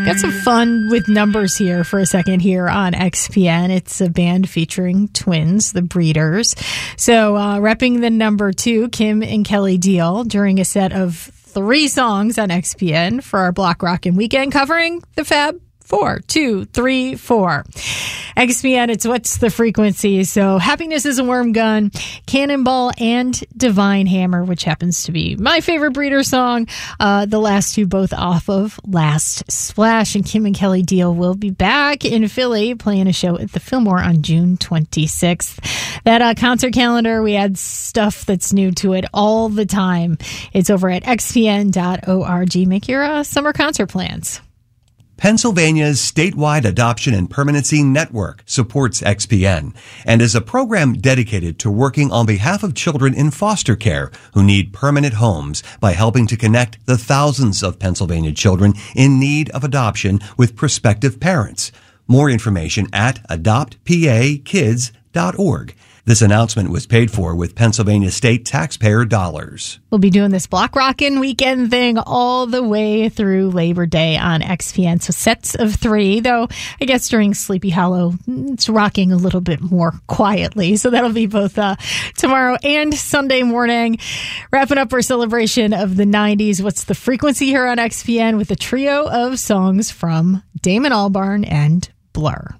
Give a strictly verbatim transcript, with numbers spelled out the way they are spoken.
Got some fun with numbers here for a second here on X P N. It's a band featuring twins, the Breeders. So uh, repping the number two, Kim and Kelly Deal, during a set of three songs on X P N for our Block Rockin' Weekend covering the Fab Four, two, three, four. X P N, it's What's the Frequency? So Happiness is a Worm Gun, Cannonball, and Divine Hammer, which happens to be my favorite Breeder song. Uh, the last two both off of Last Splash. And Kim and Kelly Deal will be back in Philly playing a show at the Fillmore on June twenty-sixth. That uh, concert calendar, we add stuff that's new to it all the time. It's over at x p n dot org. Make your uh, summer concert plans. Pennsylvania's statewide adoption and permanency network supports X P N and is a program dedicated to working on behalf of children in foster care who need permanent homes by helping to connect the thousands of Pennsylvania children in need of adoption with prospective parents. More information at adopt p a kids dot org. This announcement was paid for with Pennsylvania state taxpayer dollars. We'll be doing this Block Rockin' Weekend thing all the way through Labor Day on X P N. So sets of three, though I guess during Sleepy Hollow, it's rocking a little bit more quietly. So that'll be both uh, tomorrow and Sunday morning. Wrapping up our celebration of the nineties. What's the Frequency here on X P N with a trio of songs from Damon Albarn and Blur.